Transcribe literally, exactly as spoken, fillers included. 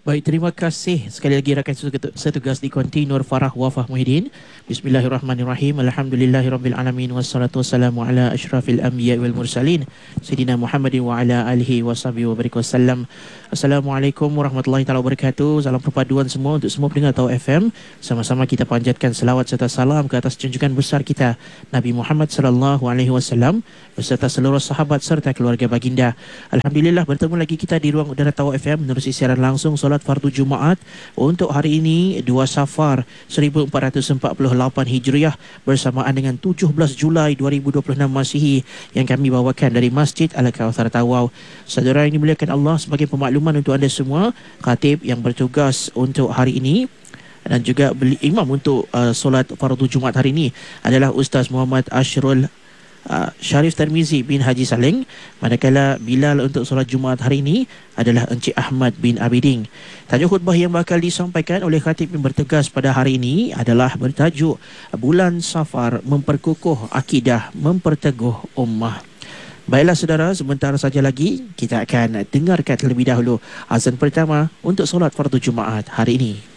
Baik, terima kasih sekali lagi rakan setu- setugas di Konti Nur Farah Wafah Muhyiddin. Bismillahirrahmanirrahim. Alhamdulillahirabbil alamin wassalatu wassalamu ala asyrafil anbiya wal mursalin Sayyidina Muhammadin wa ala alihi washabihi wa barik wasallam. Assalamualaikum warahmatullahi taala wabarakatuh. Salam perpaduan semua untuk semua pendengar Tau F M. Sama-sama kita panjatkan selawat serta salam ke atas junjungan besar kita Nabi Muhammad sallallahu alaihi wasallam beserta seluruh sahabat serta keluarga baginda. Alhamdulillah bertemu lagi kita di ruang udara Tau F M menerusi siaran langsung solat fardu Jumaat untuk hari ini dua Safar seribu empat ratus empat puluh lapan Hijriah bersamaan dengan tujuh belas Julai dua ribu dua puluh enam Masihi yang kami bawakan dari Masjid Al-Kautsar Tawau. Saudara yang dimuliakan Allah, sebagai pemakluman untuk anda semua, khatib yang bertugas untuk hari ini dan juga beli imam untuk uh, solat fardu Jumaat hari ini adalah Ustaz Muhammad Ashrul Uh, Sharif Tarmizi bin Haji Saleng, manakala Bilal untuk solat Jumaat hari ini adalah Encik Ahmad bin Abiding. Tajuk khutbah yang bakal disampaikan oleh khatib yang bertugas pada hari ini adalah bertajuk Bulan Safar Memperkukuh Akidah, Memperteguh Ummah. Baiklah saudara, sebentar saja lagi kita akan dengarkan terlebih dahulu azan pertama untuk solat fardu Jumaat hari ini.